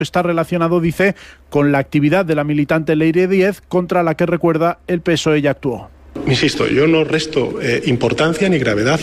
está relacionado, dice, con la actividad de la militante Leire Díez, contra la que, recuerda, el PSOE ya actuó. Insisto, yo no resto importancia ni gravedad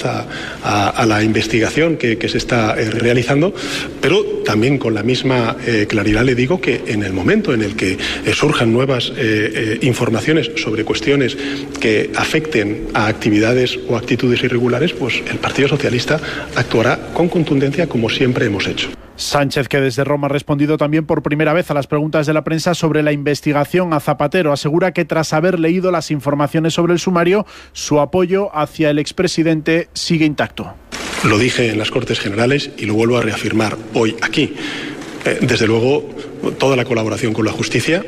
a la investigación que se está realizando, pero también con la misma claridad le digo que en el momento en el que surjan nuevas informaciones sobre cuestiones que afecten a actividades o actitudes irregulares, pues el Partido Socialista actuará con contundencia como siempre hemos hecho. Sánchez, que desde Roma ha respondido también por primera vez a las preguntas de la prensa sobre la investigación a Zapatero, asegura que tras haber leído las informaciones sobre el sumario, su apoyo hacia el expresidente sigue intacto. Lo dije en las Cortes Generales y lo vuelvo a reafirmar hoy aquí. Desde luego, toda la colaboración con la justicia,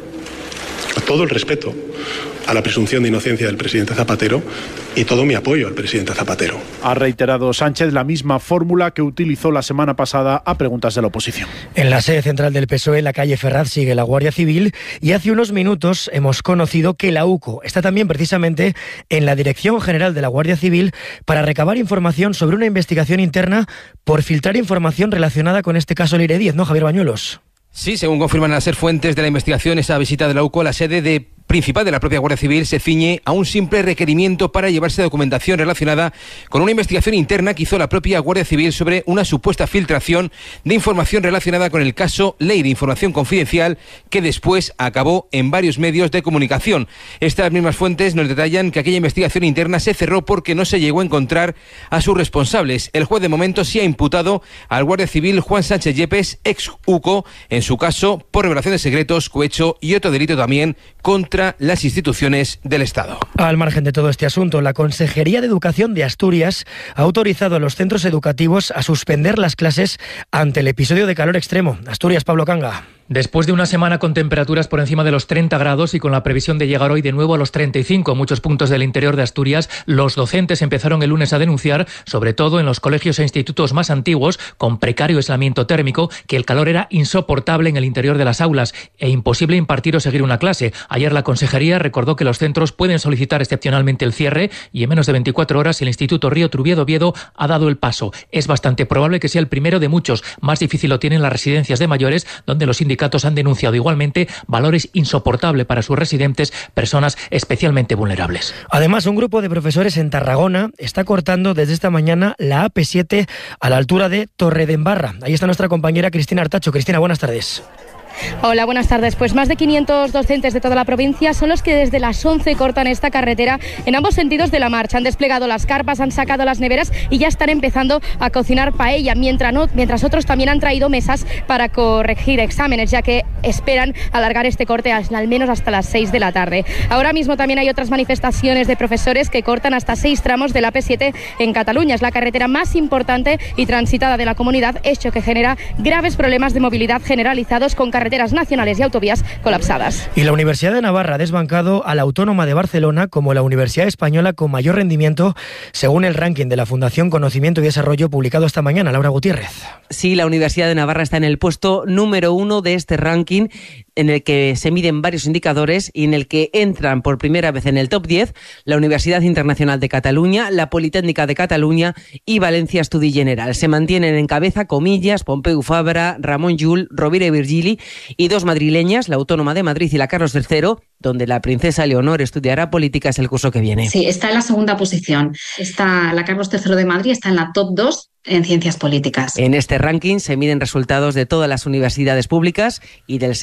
todo el respeto a la presunción de inocencia del presidente Zapatero y todo mi apoyo al presidente Zapatero. Ha reiterado Sánchez la misma fórmula que utilizó la semana pasada a preguntas de la oposición. En la sede central del PSOE, en la calle Ferraz, sigue la Guardia Civil y hace unos minutos hemos conocido que la UCO está también precisamente en la Dirección General de la Guardia Civil para recabar información sobre una investigación interna por filtrar información relacionada con este caso Leire Díez, ¿no, Javier Bañuelos? Sí, según confirman las fuentes de la investigación, esa visita de la UCO a la sede principal de la propia Guardia Civil se ciñe a un simple requerimiento para llevarse documentación relacionada con una investigación interna que hizo la propia Guardia Civil sobre una supuesta filtración de información relacionada con el caso Ley de Información Confidencial, que después acabó en varios medios de comunicación. Estas mismas fuentes nos detallan que aquella investigación interna se cerró porque no se llegó a encontrar a sus responsables. El juez de momento sí ha imputado al Guardia Civil Juan Sánchez Yepes, ex UCO, en su caso por revelación de secretos, cohecho y otro delito también contra las instituciones del Estado. Al margen de todo este asunto, la Consejería de Educación de Asturias ha autorizado a los centros educativos a suspender las clases ante el episodio de calor extremo. Asturias, Pablo Canga. Después de una semana con temperaturas por encima de los 30 grados y con la previsión de llegar hoy de nuevo a los 35 en muchos puntos del interior de Asturias, los docentes empezaron el lunes a denunciar, sobre todo en los colegios e institutos más antiguos, con precario aislamiento térmico, que el calor era insoportable en el interior de las aulas e imposible impartir o seguir una clase. Ayer la Consejería recordó que los centros pueden solicitar excepcionalmente el cierre y en menos de 24 horas el Instituto Río Trubiedo Oviedo ha dado el paso. Es bastante probable que sea el primero de muchos. Más difícil lo tienen las residencias de mayores, donde los sindicatos han denunciado igualmente valores insoportables para sus residentes, personas especialmente vulnerables. Además, un grupo de profesores en Tarragona está cortando desde esta mañana la AP7 a la altura de Torredembarra. Ahí está nuestra compañera Cristina Artacho. Cristina, buenas tardes. Hola, buenas tardes. Pues más de 500 docentes de toda la provincia son los que desde las 11 cortan esta carretera en ambos sentidos de la marcha. Han desplegado las carpas, han sacado las neveras y ya están empezando a cocinar paella, mientras otros también han traído mesas para corregir exámenes, ya que esperan alargar este corte al menos hasta las 6 de la tarde. Ahora mismo también hay otras manifestaciones de profesores que cortan hasta 6 tramos de la AP7 en Cataluña. Es la carretera más importante y transitada de la comunidad, hecho que genera graves problemas de movilidad generalizados con carreteras nacionales y autovías colapsadas. Y la Universidad de Navarra ha desbancado a la Autónoma de Barcelona como la universidad española con mayor rendimiento según el ranking de la Fundación Conocimiento y Desarrollo publicado esta mañana. Laura Gutiérrez. Sí, la Universidad de Navarra está en el puesto número 1 de este ranking, en el que se miden varios indicadores y en el que entran por primera vez en el top 10 la Universidad Internacional de Cataluña, la Politécnica de Cataluña y Valencia Estudi General. Se mantienen en cabeza Comillas, Pompeu Fabra, Ramon Llull, Rovira i Virgili y dos madrileñas, la Autónoma de Madrid y la Carlos III, donde la princesa Leonor estudiará políticas el curso que viene. Sí, está en la segunda posición. La Carlos III de Madrid está en la top 2 en ciencias políticas. En este ranking se miden resultados de todas las universidades públicas y del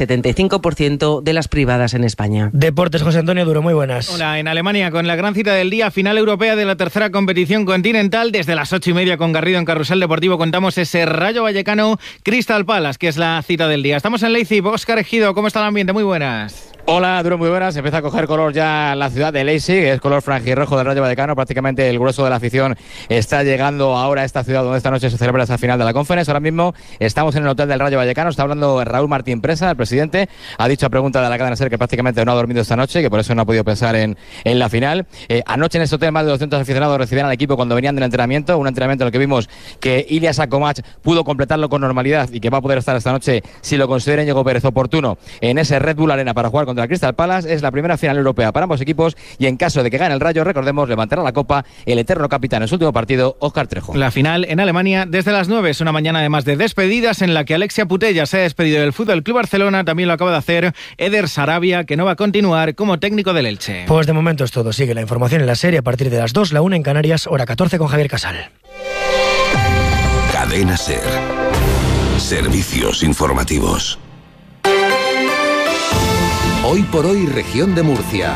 75% de las privadas en España. Deportes, José Antonio Duro, muy buenas. Hola, en Alemania con la gran cita del día, final europea de la tercera competición continental. Desde las 8:30 con Garrido en Carrusel Deportivo contamos ese Rayo Vallecano Crystal Palace, que es la cita del día. Estamos en Leipzig. Óscar Ejido, ¿cómo está el ambiente? Muy buenas. Hola, Duro, muy buenas. Empieza a coger color ya la ciudad de Leipzig, es color franjirrojo del Rayo Vallecano. Prácticamente el grueso de la afición está llegando ahora a esta ciudad donde esta noche se celebra esa final de la Conference. Ahora mismo estamos en el hotel del Rayo Vallecano. Está hablando Raúl Martín Presa, el presidente. Ha dicho a pregunta de la cadena SER que prácticamente no ha dormido esta noche, que por eso no ha podido pensar en la final. Anoche en este hotel más de 200 aficionados recibían al equipo cuando venían del entrenamiento. Un entrenamiento en el que vimos que Ilias Akomach pudo completarlo con normalidad y que va a poder estar esta noche, si lo considera Íñigo Pérez oportuno, en ese Red Bull Arena para jugar contra contra el Crystal Palace. Es la primera final europea para ambos equipos y en caso de que gane el Rayo, recordemos, levantará la copa el eterno capitán en su último partido, Óscar Trejo. La final en Alemania desde las 9 es una mañana además de despedidas en la que Alexia Putellas se ha despedido del Fútbol Club Barcelona. También lo acaba de hacer Eder Sarabia, que no va a continuar como técnico del Elche. Pues de momento es todo. Sigue la información en la serie a partir de las 2, la 1 en Canarias, hora 14 con Javier Casal. Cadena SER. Servicios informativos. Hoy por hoy, región de Murcia.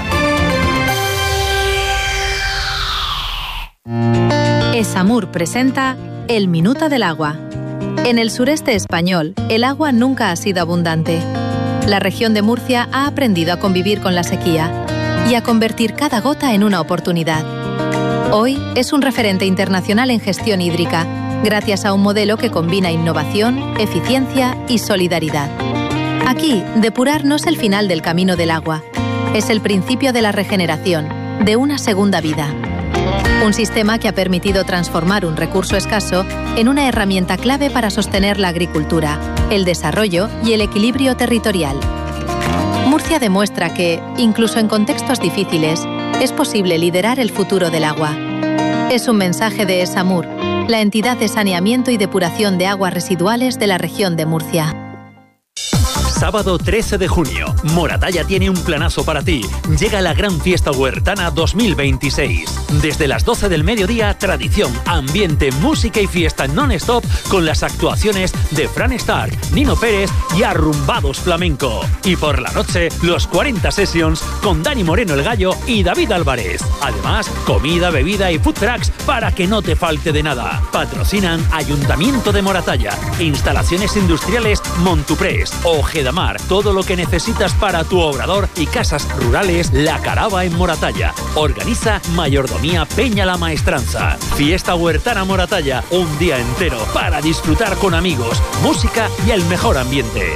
Esamur presenta El Minuto del Agua. En el sureste español, el agua nunca ha sido abundante. La región de Murcia ha aprendido a convivir con la sequía y a convertir cada gota en una oportunidad. Hoy es un referente internacional en gestión hídrica, gracias a un modelo que combina innovación, eficiencia y solidaridad. Aquí, depurar no es el final del camino del agua, es el principio de la regeneración, de una segunda vida. Un sistema que ha permitido transformar un recurso escaso en una herramienta clave para sostener la agricultura, el desarrollo y el equilibrio territorial. Murcia demuestra que, incluso en contextos difíciles, es posible liderar el futuro del agua. Es un mensaje de Esamur, la entidad de saneamiento y depuración de aguas residuales de la región de Murcia. Sábado 13 de junio, Moratalla tiene un planazo para ti. Llega la Gran Fiesta Huertana 2026. Desde las 12 del mediodía, tradición, ambiente, música y fiesta non-stop con las actuaciones de Fran Stark, Nino Pérez y Arrumbados Flamenco. Y por la noche, los 40 Sessions con Dani Moreno el Gallo y David Álvarez. Además, comida, bebida y food trucks para que no te falte de nada. Patrocinan Ayuntamiento de Moratalla, Instalaciones Industriales Montuprés, Ojeda Mar, todo lo que necesitas para tu obrador y casas rurales, La Carava en Moratalla. Organiza Mayordomía Peña la Maestranza. Fiesta Huertana Moratalla, un día entero para disfrutar con amigos, música y el mejor ambiente.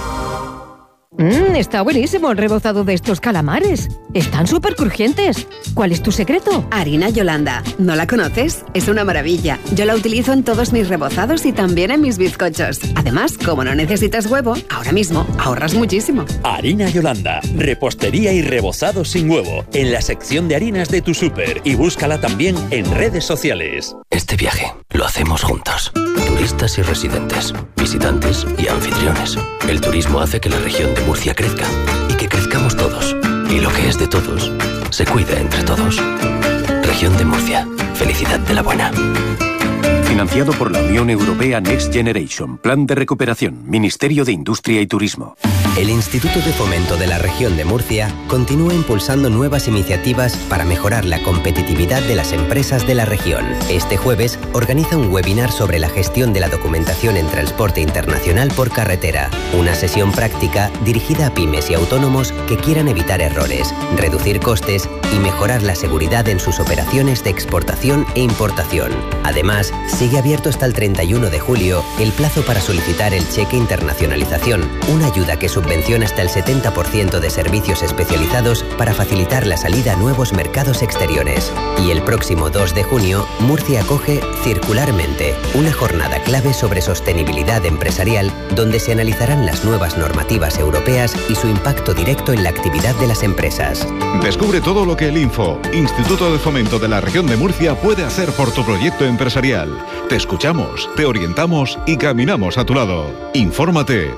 Está buenísimo el rebozado de estos calamares. Están súper crujientes. ¿Cuál es tu secreto? Harina Yolanda. ¿No la conoces? Es una maravilla. Yo la utilizo en todos mis rebozados y también en mis bizcochos. Además, como no necesitas huevo, ahora mismo ahorras muchísimo. Harina Yolanda. Repostería y rebozado sin huevo. En la sección de harinas de tu súper. Y búscala también en redes sociales. Este viaje lo hacemos juntos. Turistas y residentes, visitantes y anfitriones. El turismo hace que la región de Murcia crezca y que crezcamos todos. Y lo que es de todos, se cuida entre todos. Región de Murcia. Felicidad de la buena. Financiado por la Unión Europea Next Generation. Plan de recuperación. Ministerio de Industria y Turismo. El Instituto de Fomento de la Región de Murcia continúa impulsando nuevas iniciativas para mejorar la competitividad de las empresas de la región. Este jueves organiza un webinar sobre la gestión de la documentación en transporte internacional por carretera. Una sesión práctica dirigida a pymes y autónomos que quieran evitar errores, reducir costes y mejorar la seguridad en sus operaciones de exportación e importación. Además, sigue abierto hasta el 31 de julio el plazo para solicitar el cheque internacionalización, una ayuda que subvenciona hasta el 70% de servicios especializados para facilitar la salida a nuevos mercados exteriores. Y el próximo 2 de junio, Murcia acoge Circularmente, una jornada clave sobre sostenibilidad empresarial donde se analizarán las nuevas normativas europeas y su impacto directo en la actividad de las empresas. Descubre todo lo que el INFO, Instituto de Fomento de la Región de Murcia, puede hacer por tu proyecto empresarial. Te escuchamos, te orientamos y caminamos a tu lado. Infórmate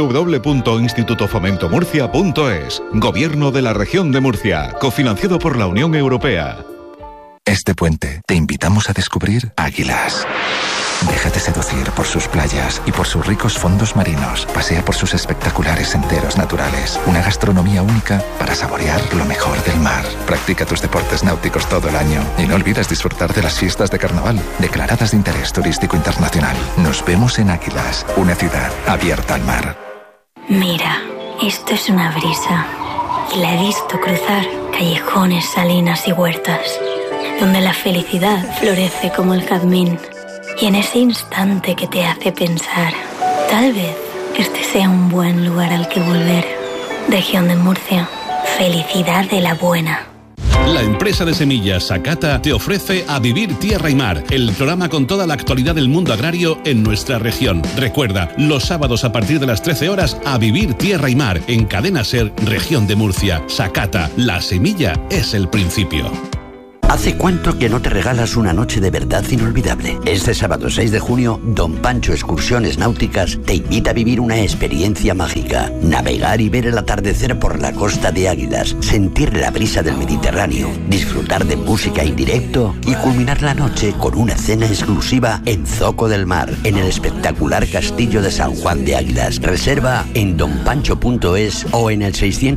www.institutofomentomurcia.es. Gobierno de la Región de Murcia, cofinanciado por la Unión Europea. Este puente te invitamos a descubrir Águilas. Déjate seducir por sus playas y por sus ricos fondos marinos. Pasea por sus espectaculares senderos naturales. Una gastronomía única para saborear lo mejor del mar. Practica tus deportes náuticos todo el año. Y no olvides disfrutar de las fiestas de carnaval, declaradas de interés turístico internacional. Nos vemos en Águilas, una ciudad abierta al mar. Mira, esto es una brisa. Y la he visto cruzar callejones, salinas y huertas, donde la felicidad florece como el jazmín. Y en ese instante que te hace pensar, tal vez este sea un buen lugar al que volver. Región de Murcia, felicidad de la buena. La empresa de semillas Sakata te ofrece A Vivir Tierra y Mar, el programa con toda la actualidad del mundo agrario en nuestra región. Recuerda, los sábados a partir de las 13 horas, A Vivir Tierra y Mar, en Cadena SER, Región de Murcia. Sakata, la semilla es el principio. ¿Hace cuánto que no te regalas una noche de verdad inolvidable? Este sábado 6 de junio, Don Pancho Excursiones Náuticas te invita a vivir una experiencia mágica. Navegar y ver el atardecer por la costa de Águilas, sentir la brisa del Mediterráneo, disfrutar de música en directo y culminar la noche con una cena exclusiva en Zoco del Mar, en el espectacular castillo de San Juan de Águilas. Reserva en donpancho.es o en el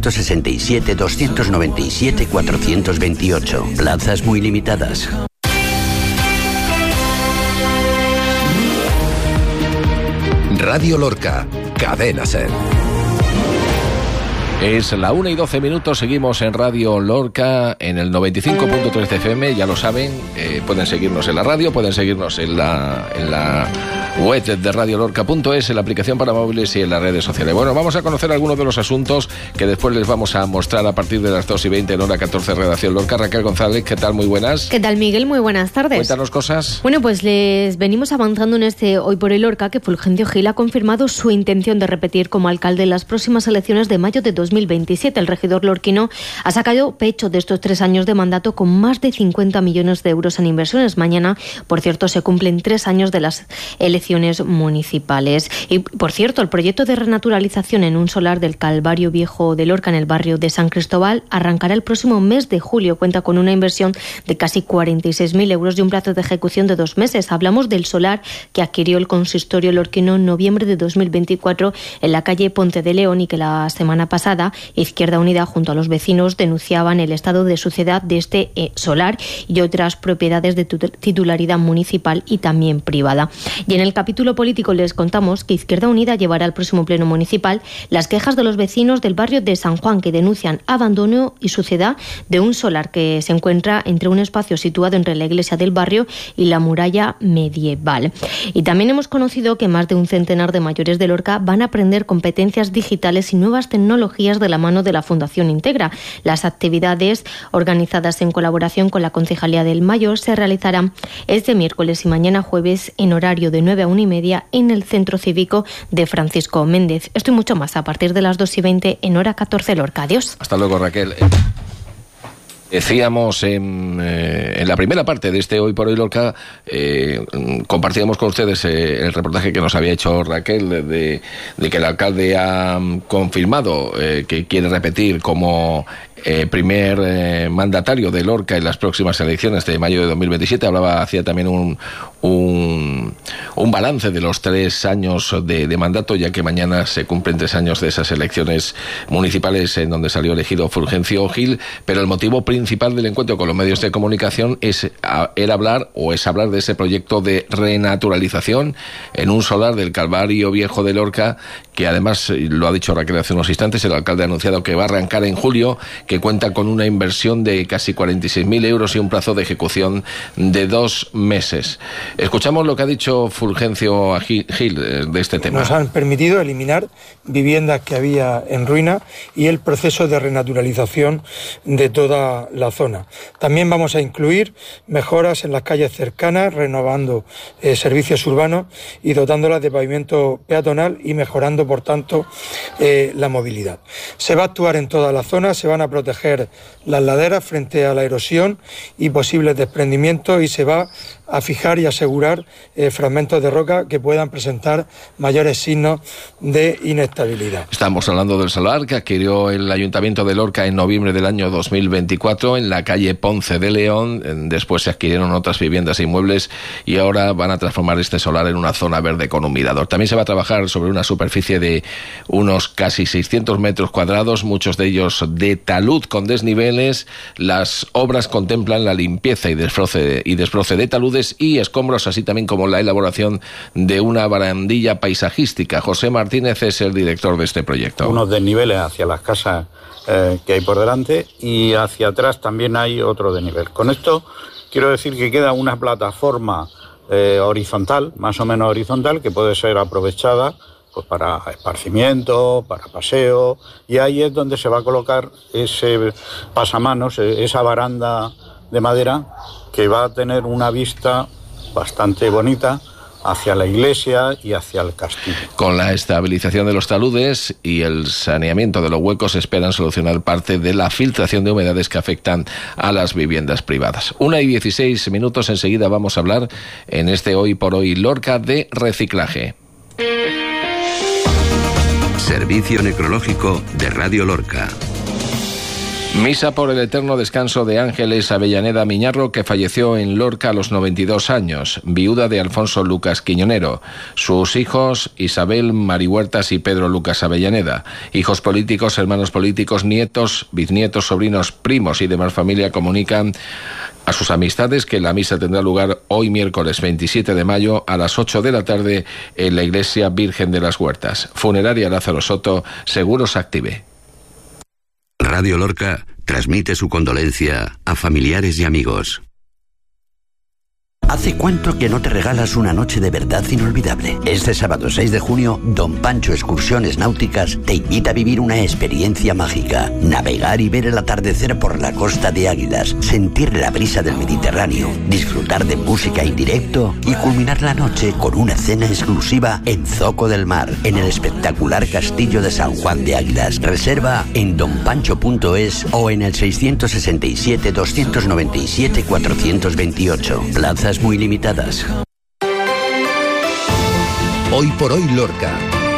667-297-428. Plazas muy limitadas. Radio Lorca, Cadena SER. Es la 1:12, seguimos en Radio Lorca en el 95.3 FM, ya lo saben, pueden seguirnos en la radio, pueden seguirnos en la web de radiolorca.es, en la aplicación para móviles y en las redes sociales. Bueno, vamos a conocer algunos de los asuntos que después les vamos a mostrar a partir de las 2:20 en hora 14, Redacción Lorca. Raquel González, ¿qué tal? Muy buenas. ¿Qué tal, Miguel? Muy buenas tardes. Cuéntanos cosas. Bueno, pues les venimos avanzando en este Hoy por Hoy Lorca que Fulgencio Gil ha confirmado su intención de repetir como alcalde en las próximas elecciones de mayo de 2027. El regidor lorquino ha sacado pecho de estos 3 años de mandato con más de 50 millones de euros en inversiones. Mañana, por cierto, se cumplen 3 años de las elecciones municipales. Y, por cierto, el proyecto de renaturalización en un solar del Calvario Viejo de Lorca, en el barrio de San Cristóbal, arrancará el próximo mes de julio. Cuenta con una inversión de casi 46.000 euros y un plazo de ejecución de 2 meses. Hablamos del solar que adquirió el consistorio lorquino en noviembre de 2024 en la calle Ponce de León y que la semana pasada Izquierda Unida, junto a los vecinos, denunciaban el estado de suciedad de este solar y otras propiedades de titularidad municipal y también privada. Y en el capítulo político les contamos que Izquierda Unida llevará al próximo pleno municipal las quejas de los vecinos del barrio de San Juan, que denuncian abandono y suciedad de un solar que se encuentra entre un espacio situado entre la iglesia del barrio y la muralla medieval. Y también hemos conocido que más de un centenar de mayores de Lorca van a aprender competencias digitales y nuevas tecnologías de la mano de la Fundación Integra. Las actividades, organizadas en colaboración con la Concejalía del Mayor, se realizarán este miércoles y mañana jueves en horario de 9 a 1:30 en el Centro Cívico de Francisco Méndez. Esto y mucho más a partir de las 2:20 en hora 14 Lorca. Adiós. Hasta luego, Raquel. Decíamos en la primera parte de este Hoy por Hoy Lorca, compartíamos con ustedes el reportaje que nos había hecho Raquel de que el alcalde ha confirmado que quiere repetir como primer mandatario de Lorca en las próximas elecciones de mayo de 2027. Hacía también un balance de los 3 años de mandato, ya que mañana se cumplen 3 años de esas elecciones municipales en donde salió elegido Fulgencio Gil, pero el motivo principal del encuentro con los medios de comunicación es hablar de ese proyecto de renaturalización en un solar del Calvario Viejo de Lorca, que además, lo ha dicho Raquel hace unos instantes, el alcalde ha anunciado que va a arrancar en julio, que cuenta con una inversión de casi 46.000 euros y un plazo de ejecución de 2 meses. Escuchamos lo que ha dicho Fulgencio Gil de este tema. Nos han permitido eliminar viviendas que había en ruina y el proceso de renaturalización de toda la zona. También vamos a incluir mejoras en las calles cercanas, renovando servicios urbanos y dotándolas de pavimento peatonal y mejorando, por tanto, la movilidad. Se va a actuar en toda la zona, se van a proteger las laderas frente a la erosión y posibles desprendimientos, y se va a fijar y asegurar fragmentos de roca que puedan presentar mayores signos de inestabilidad. Estamos hablando del solar que adquirió el Ayuntamiento de Lorca en noviembre del año 2024 en la calle Ponce de León. Después se adquirieron otras viviendas e inmuebles y ahora van a transformar este solar en una zona verde con un mirador. También se va a trabajar sobre una superficie de unos casi 600 metros cuadrados, muchos de ellos de talud con desniveles. Las obras contemplan la limpieza y desbroce de taludes y escombros, así también como la elaboración de una barandilla paisajística. José Martínez es el director de este proyecto. Unos desniveles hacia las casas que hay por delante, y hacia atrás también hay otro desnivel. Con esto quiero decir que queda una plataforma horizontal, más o menos horizontal, que puede ser aprovechada pues para esparcimiento, para paseo, y ahí es donde se va a colocar ese pasamanos, esa baranda de madera que va a tener una vista bastante bonita hacia la iglesia y hacia el castillo. Con la estabilización de los taludes y el saneamiento de los huecos esperan solucionar parte de la filtración de humedades que afectan a las viviendas privadas. 1:16, enseguida vamos a hablar en este Hoy por Hoy Lorca de reciclaje. Servicio Necrológico de Radio Lorca. Misa por el eterno descanso de Ángeles Avellaneda Miñarro, que falleció en Lorca a los 92 años, viuda de Alfonso Lucas Quiñonero. Sus hijos, Isabel Mari Huertas y Pedro Lucas Avellaneda. Hijos políticos, hermanos políticos, nietos, bisnietos, sobrinos, primos y demás familia comunican a sus amistades que la misa tendrá lugar hoy miércoles 27 de mayo a las 8 de la tarde en la Iglesia Virgen de las Huertas. Funeraria Lázaro Soto, Seguros Active. Radio Lorca transmite su condolencia a familiares y amigos. ¿Hace cuánto que no te regalas una noche de verdad inolvidable? Este sábado 6 de junio, Don Pancho Excursiones Náuticas te invita a vivir una experiencia mágica. Navegar y ver el atardecer por la costa de Águilas, sentir la brisa del Mediterráneo, disfrutar de música en directo y culminar la noche con una cena exclusiva en Zoco del Mar, en el espectacular castillo de San Juan de Águilas. Reserva en donpancho.es o en el 667-297-428. Plazas muy limitadas. Hoy por Hoy Lorca.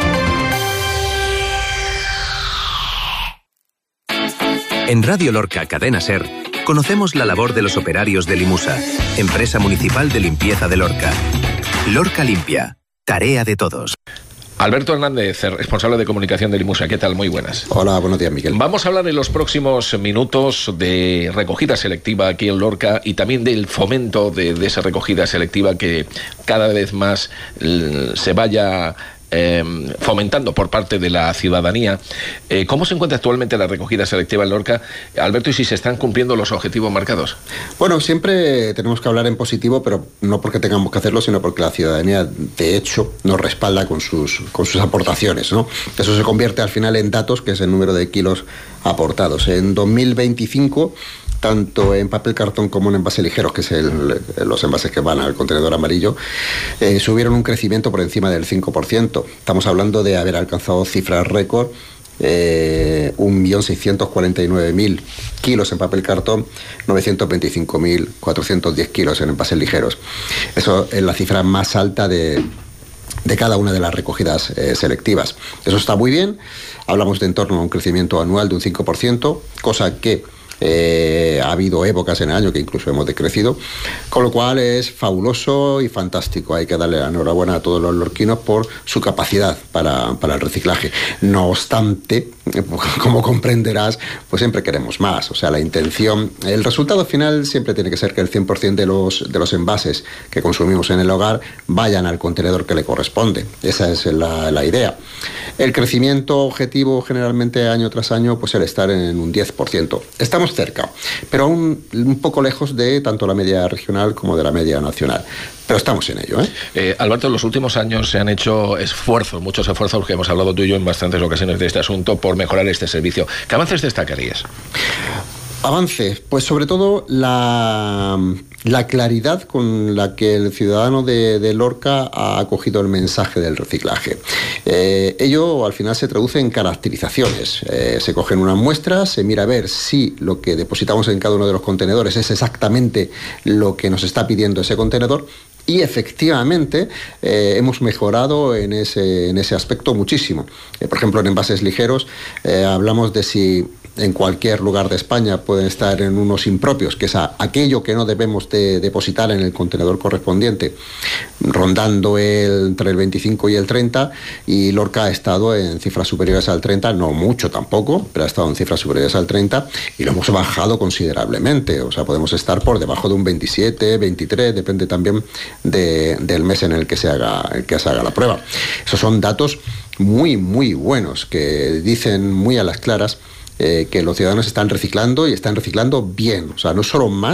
En Radio Lorca Cadena SER conocemos la labor de los operarios de Limusa, empresa municipal de limpieza de Lorca. Lorca Limpia, tarea de todos. Alberto Hernández, responsable de comunicación de Limusa. ¿Qué tal? Muy buenas. Hola, buenos días, Miguel. Vamos a hablar en los próximos minutos de recogida selectiva aquí en Lorca y también del fomento de esa recogida selectiva que cada vez más se vaya fomentando por parte de la ciudadanía. ¿Cómo se encuentra actualmente la recogida selectiva en Lorca, Alberto, y si se están cumpliendo los objetivos marcados? Bueno, siempre tenemos que hablar en positivo, pero no porque tengamos que hacerlo, sino porque la ciudadanía, de hecho, nos respalda con sus aportaciones, ¿no? Eso se convierte al final en datos, que es el número de kilos aportados. En 2025, tanto en papel cartón como en envases ligeros, que es los envases que van al contenedor amarillo, subieron un crecimiento por encima del 5%. Estamos hablando de haber alcanzado cifras récord, 1.649.000 kilos en papel cartón, 925.410 kilos en envases ligeros. Eso es la cifra más alta de cada una de las recogidas selectivas. Eso está muy bien. Hablamos de en torno a un crecimiento anual de un 5%, cosa que ha habido épocas en el año que incluso hemos decrecido, con lo cual es fabuloso y fantástico. Hay que darle la enhorabuena a todos los lorquinos por su capacidad para el reciclaje. No obstante, como comprenderás, pues siempre queremos más. O sea, la intención, el resultado final siempre tiene que ser que el 100% de los envases que consumimos en el hogar vayan al contenedor que le corresponde. Esa es la idea. El crecimiento objetivo generalmente año tras año, pues el estar en un 10%. Estamos cerca, pero aún un poco lejos de tanto la media regional como de la media nacional. Pero estamos en ello, Alberto, en los últimos años se han hecho muchos esfuerzos, que hemos hablado tú y yo en bastantes ocasiones de este asunto, por mejorar este servicio. ¿Qué avances destacarías? Avance, pues sobre todo la claridad con la que el ciudadano de Lorca ha acogido el mensaje del reciclaje. Ello al final se traduce en caracterizaciones. Se cogen unas muestras, se mira a ver si lo que depositamos en cada uno de los contenedores es exactamente lo que nos está pidiendo ese contenedor. Y efectivamente hemos mejorado en ese aspecto muchísimo. Por ejemplo, en envases ligeros hablamos de si en cualquier lugar de España pueden estar en unos impropios, que es aquello que no debemos de depositar en el contenedor correspondiente, rondando entre el 25 y el 30, y Lorca ha estado en cifras superiores al 30, no mucho tampoco, pero ha estado en cifras superiores al 30, y lo hemos bajado considerablemente. O sea, podemos estar por debajo de un 27, 23, depende también del mes en el que se haga la prueba. Esos son datos muy, muy buenos, que dicen muy a las claras que los ciudadanos están reciclando y están reciclando bien. O sea, no solo más,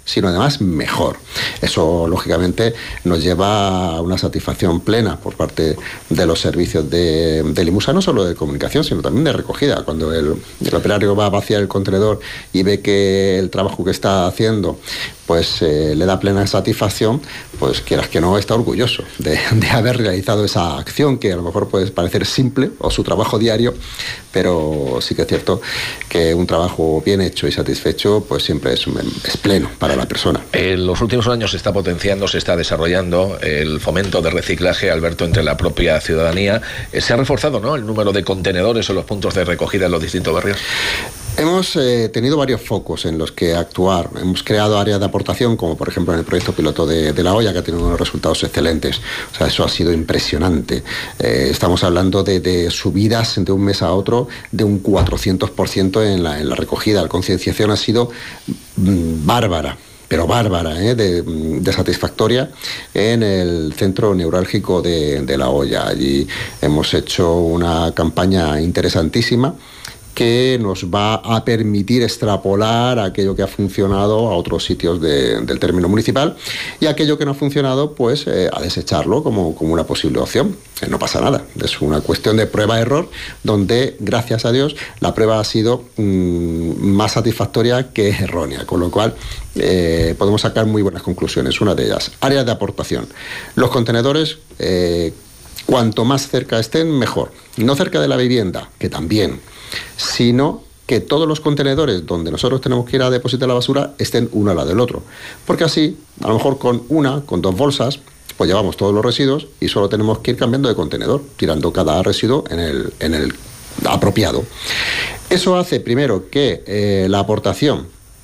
sino además mejor. Eso, lógicamente, nos lleva a una satisfacción plena por parte de los servicios de Limusa, no solo de comunicación, sino también de recogida. Cuando el operario va a vaciar el contenedor y ve que el trabajo que está haciendo pues le da plena satisfacción, pues quieras que no, está orgulloso de haber realizado esa acción, que a lo mejor puede parecer simple, o su trabajo diario, pero sí que es cierto que un trabajo bien hecho y satisfecho pues siempre es pleno para la persona. En los últimos años se está potenciando, se está desarrollando el fomento de reciclaje, Alberto, entre la propia ciudadanía. Se ha reforzado, ¿no?, el número de contenedores o los puntos de recogida en los distintos barrios. Hemos tenido varios focos en los que actuar. Hemos creado áreas de aportación, como por ejemplo en el proyecto piloto de La Hoya, que ha tenido unos resultados excelentes. O sea, eso ha sido impresionante. Estamos hablando de subidas de un mes a otro de un 400% en la recogida. La concienciación ha sido bárbara, pero bárbara, de satisfactoria en el centro neurálgico de La Hoya. Allí hemos hecho una campaña interesantísima que nos va a permitir extrapolar aquello que ha funcionado a otros sitios del término municipal, y aquello que no ha funcionado, pues a desecharlo como una posible opción. No pasa nada, es una cuestión de prueba-error, donde, gracias a Dios, la prueba ha sido más satisfactoria que errónea, con lo cual podemos sacar muy buenas conclusiones. Una de ellas, áreas de aportación. Los contenedores, cuanto más cerca estén, mejor. No cerca de la vivienda, que también, sino que todos los contenedores donde nosotros tenemos que ir a depositar la basura estén uno al lado del otro. Porque así, a lo mejor con 2 bolsas, pues llevamos todos los residuos y solo tenemos que ir cambiando de contenedor, tirando cada residuo en el apropiado. Eso hace, primero, que la aportación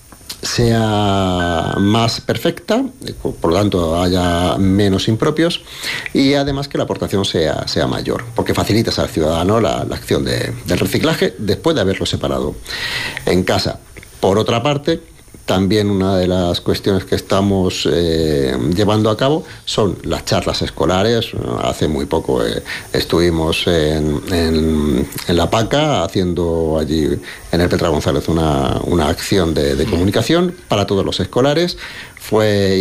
sea más perfecta, por lo tanto haya menos impropios, y además que la aportación sea mayor, porque facilitas al ciudadano la acción del reciclaje después de haberlo separado en casa. Por otra parte, también una de las cuestiones que estamos llevando a cabo son las charlas escolares. Hace muy poco estuvimos en La Paca haciendo allí en el Petra González una acción de comunicación para todos los escolares. Fue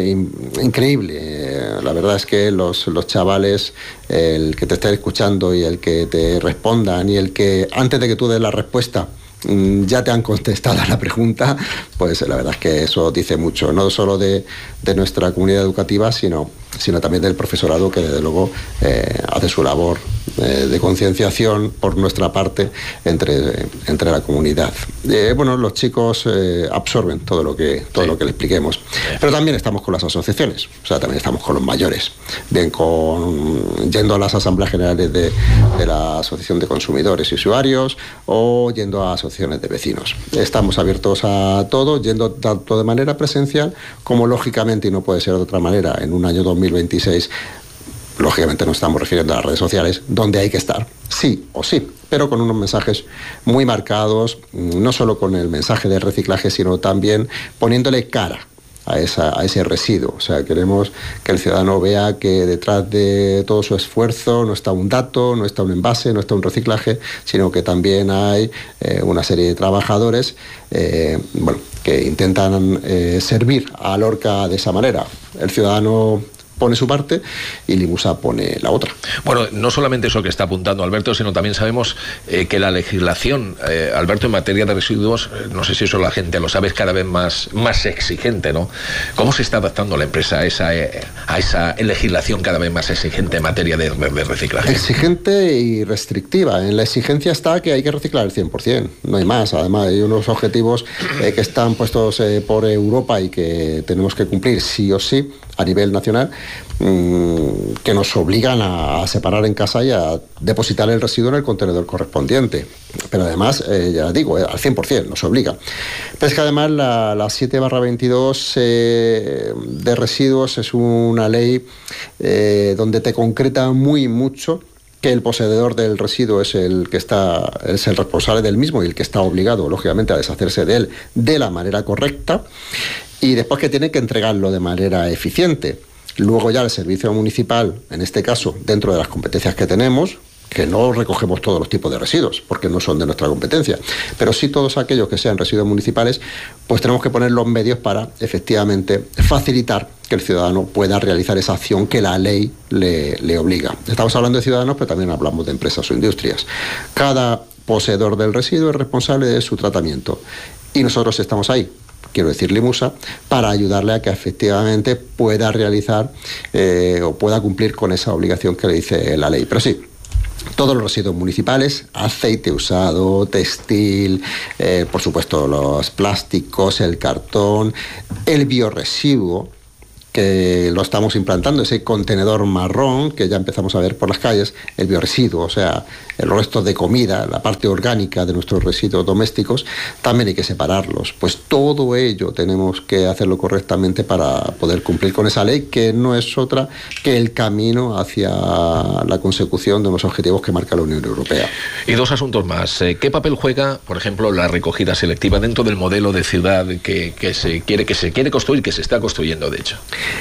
increíble. La verdad es que los chavales, el que te estén escuchando y el que te respondan, y el que antes de que tú des la respuesta ya te han contestado la pregunta, pues la verdad es que eso dice mucho, no solo de nuestra comunidad educativa, sino también del profesorado, que desde luego hace su labor de concienciación por nuestra parte entre la comunidad. Bueno, los chicos absorben todo lo que le expliquemos, pero también estamos con las asociaciones, o sea, también estamos con los mayores, bien yendo a las asambleas generales de la Asociación de Consumidores y Usuarios, o yendo a asociaciones de vecinos. Estamos abiertos a todo, yendo tanto de manera presencial como, lógicamente, y no puede ser de otra manera, en un año 2026, lógicamente nos estamos refiriendo a las redes sociales, donde hay que estar, sí o sí, pero con unos mensajes muy marcados, no solo con el mensaje de reciclaje, sino también poniéndole cara a ese residuo. O sea, queremos que el ciudadano vea que detrás de todo su esfuerzo no está un dato, no está un envase, no está un reciclaje, sino que también hay una serie de trabajadores que intentan servir a Lorca de esa manera. El ciudadano pone su parte y Limusa pone la otra. Bueno, no solamente eso que está apuntando Alberto, sino también sabemos que la legislación, Alberto, en materia de residuos, no sé si eso la gente lo sabe, es cada vez más exigente, ¿no? ¿Cómo se está adaptando la empresa a esa legislación cada vez más exigente en materia de reciclaje? Exigente y restrictiva. En la exigencia está que hay que reciclar el 100%, no hay más. Además, hay unos objetivos que están puestos por Europa y que tenemos que cumplir sí o sí a nivel nacional, que nos obligan a separar en casa y a depositar el residuo en el contenedor correspondiente. Pero además, ya digo, al 100% nos obliga. Pero es que además la 7/22 de residuos es una ley donde te concreta mucho que el poseedor del residuo es el responsable del mismo y el que está obligado, lógicamente, a deshacerse de él de la manera correcta, y después que tiene que entregarlo de manera eficiente. Luego ya el servicio municipal, en este caso, dentro de las competencias que tenemos, que no recogemos todos los tipos de residuos, porque no son de nuestra competencia, pero sí todos aquellos que sean residuos municipales, pues tenemos que poner los medios para efectivamente facilitar que el ciudadano pueda realizar esa acción que la ley le obliga. Estamos hablando de ciudadanos, pero también hablamos de empresas o industrias. Cada poseedor del residuo es responsable de su tratamiento y nosotros estamos ahí, quiero decir Limusa, para ayudarle a que efectivamente pueda realizar o pueda cumplir con esa obligación que le dice la ley. Pero sí, todos los residuos municipales, aceite usado, textil, por supuesto los plásticos, el cartón, el biorresiduo, que lo estamos implantando, ese contenedor marrón que ya empezamos a ver por las calles, el biorresiduo, o sea, los restos de comida, la parte orgánica de nuestros residuos domésticos, también hay que separarlos. Pues todo ello tenemos que hacerlo correctamente para poder cumplir con esa ley, que no es otra que el camino hacia la consecución de unos objetivos que marca la Unión Europea. Y dos asuntos más. ¿Qué papel juega, por ejemplo, la recogida selectiva dentro del modelo de ciudad que se quiere construir, que se está construyendo, de hecho?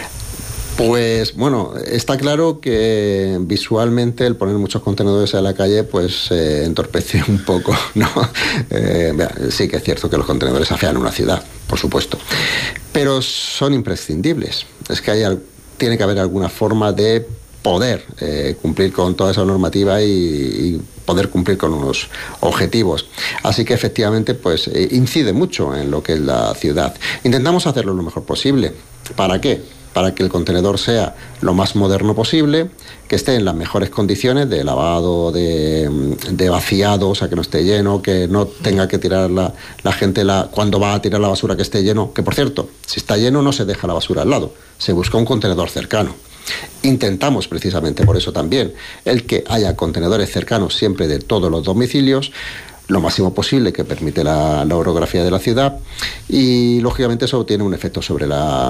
Pues bueno, está claro que visualmente el poner muchos contenedores en la calle pues entorpece un poco, ¿no? Sí que es cierto que los contenedores afean una ciudad, por supuesto, pero son imprescindibles. Es que tiene que haber alguna forma de poder cumplir con toda esa normativa y poder cumplir con unos objetivos. Así que efectivamente pues incide mucho en lo que es la ciudad. Intentamos hacerlo lo mejor posible. ¿Para qué? Para que el contenedor sea lo más moderno posible, que esté en las mejores condiciones de lavado, de vaciado, o sea, que no esté lleno, que no tenga que tirar la gente cuando va a tirar la basura que esté lleno, que por cierto, si está lleno no se deja la basura al lado, se busca un contenedor cercano. Intentamos precisamente por eso también el que haya contenedores cercanos siempre de todos los domicilios, lo máximo posible, que permite la orografía de la ciudad, y lógicamente eso tiene un efecto sobre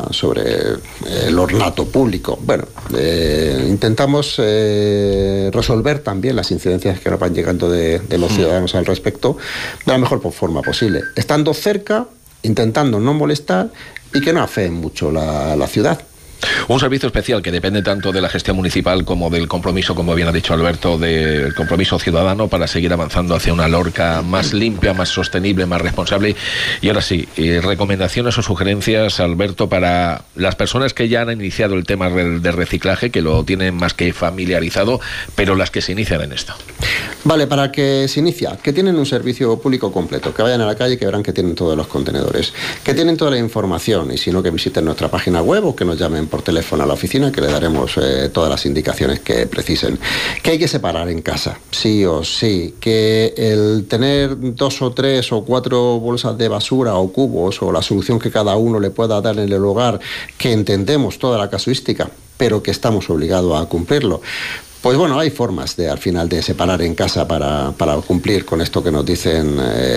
el ornato público. Bueno, intentamos resolver también las incidencias que nos van llegando de los ciudadanos al respecto de la mejor forma posible, estando cerca, intentando no molestar y que no afeen mucho la ciudad. Un servicio especial que depende tanto de la gestión municipal como del compromiso, como bien ha dicho Alberto, del compromiso ciudadano para seguir avanzando hacia una Lorca más limpia, más sostenible, más responsable. Y ahora sí, recomendaciones o sugerencias, Alberto, para las personas que ya han iniciado el tema de reciclaje, que lo tienen más que familiarizado, pero las que se inician en esto. Vale, para que se inicia, que tienen un servicio público completo, que vayan a la calle y que verán que tienen todos los contenedores, que tienen toda la información, y si no, que visiten nuestra página web o que nos llamen por teléfono a la oficina, que le daremos todas las indicaciones que precisen. Que hay que separar en casa, sí o sí, que el tener 2 o 3 o 4 bolsas de basura o cubos, o la solución que cada uno le pueda dar en el hogar, que entendemos toda la casuística, pero que estamos obligados a cumplirlo. Pues bueno, hay formas al final de separar en casa para cumplir con esto que nos dicen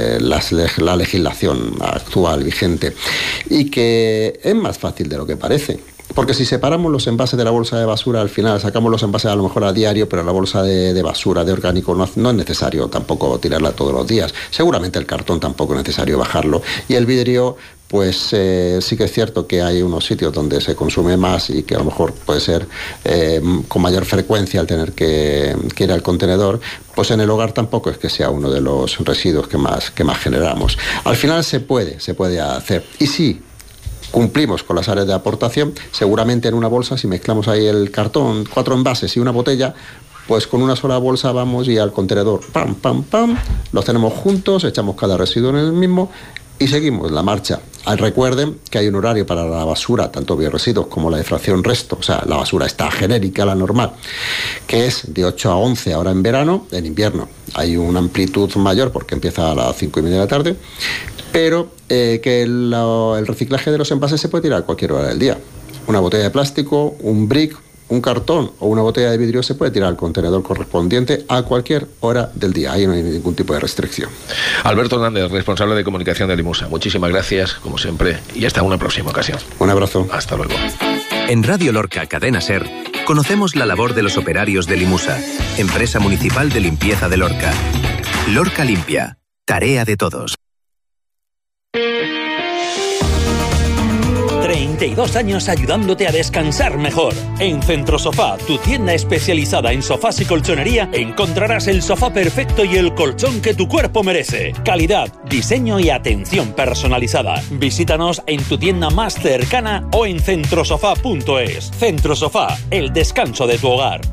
la legislación actual vigente, y que es más fácil de lo que parece. Porque si separamos los envases de la bolsa de basura, al final sacamos los envases a lo mejor a diario, pero la bolsa de basura, de orgánico, no es necesario tampoco tirarla todos los días. Seguramente el cartón tampoco es necesario bajarlo. Y el vidrio, pues sí que es cierto que hay unos sitios donde se consume más y que a lo mejor puede ser con mayor frecuencia al tener que ir al contenedor, pues en el hogar tampoco es que sea uno de los residuos que más generamos. Al final se puede hacer. Y sí, cumplimos con las áreas de aportación, seguramente en una bolsa, si mezclamos ahí el cartón, 4 envases y una botella, pues con una sola bolsa vamos y al contenedor, pam, pam, pam, los tenemos juntos, echamos cada residuo en el mismo y seguimos la marcha. Recuerden que hay un horario para la basura, tanto biorresiduos como la de fracción resto, o sea, la basura está genérica, la normal, que es de 8 a 11 ahora en verano. En invierno hay una amplitud mayor porque empieza a las 5:30 de la tarde, pero que el reciclaje de los envases se puede tirar a cualquier hora del día. Una botella de plástico, un brick, un cartón o una botella de vidrio se puede tirar al contenedor correspondiente a cualquier hora del día. Ahí no hay ningún tipo de restricción. Alberto Hernández, responsable de comunicación de Limusa. Muchísimas gracias, como siempre, y hasta una próxima ocasión. Un abrazo. Hasta luego. En Radio Lorca Cadena SER conocemos la labor de los operarios de Limusa, empresa municipal de limpieza de Lorca. Lorca Limpia, tarea de todos. 32 años ayudándote a descansar mejor. En Centrosofá, tu tienda especializada en sofás y colchonería, encontrarás el sofá perfecto y el colchón que tu cuerpo merece. Calidad, diseño y atención personalizada. Visítanos en tu tienda más cercana o en centrosofá.es. Centrosofá, el descanso de tu hogar.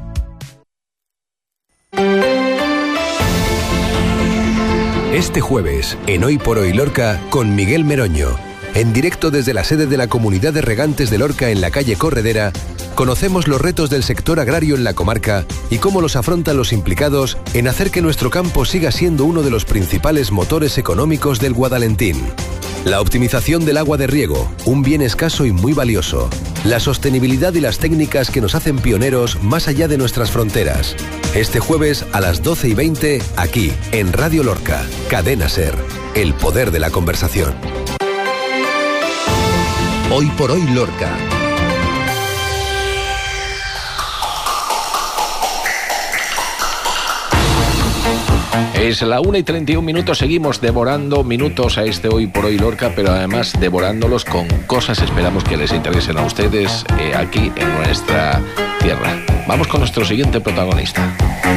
Este jueves, en Hoy por Hoy Lorca, con Miguel Meroño. En directo desde la sede de la Comunidad de Regantes de Lorca en la calle Corredera, conocemos los retos del sector agrario en la comarca y cómo los afrontan los implicados en hacer que nuestro campo siga siendo uno de los principales motores económicos del Guadalentín. La optimización del agua de riego, un bien escaso y muy valioso. La sostenibilidad y las técnicas que nos hacen pioneros más allá de nuestras fronteras. Este jueves a las 12:20, aquí, en Radio Lorca, Cadena SER. El poder de la conversación. Hoy por Hoy Lorca. Es la 1:31, seguimos devorando minutos a este Hoy por Hoy Lorca, pero además devorándolos con cosas, esperamos que les interesen a ustedes aquí en nuestra tierra. Vamos con nuestro siguiente protagonista.